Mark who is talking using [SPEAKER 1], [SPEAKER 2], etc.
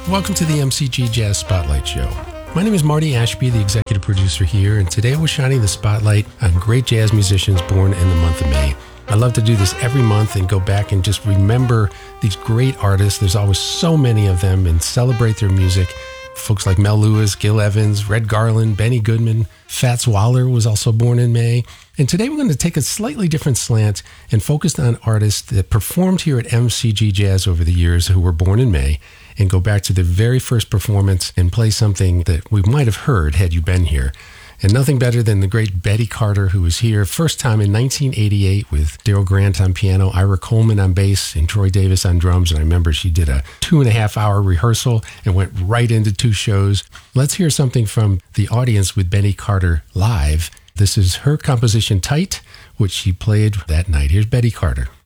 [SPEAKER 1] Welcome to the MCG Jazz Spotlight Show. My name is Marty Ashby, the executive producer here, and today we're shining the spotlight on great jazz musicians born in the month of May. I love to do this every month and go back and just remember these great artists. There's always so many of them, and celebrate their music. Folks like Mel Lewis, Gil Evans, Red Garland, Benny Goodman, Fats Waller was also born in May. And today we're going to take a slightly different slant and focus on artists that performed here at MCG Jazz over the years who were born in May, and go back to their very first performance and play something that we might have heard had you been here. And nothing better than the great Betty Carter, who was here first time in 1988 with Daryl Grant on piano, Ira Coleman on bass, and Troy Davis on drums. And I remember she did a 2.5-hour rehearsal and went right into 2 shows. Let's hear something from the audience with Betty Carter live. This is her composition, Tight, which she played that night. Here's Betty Carter.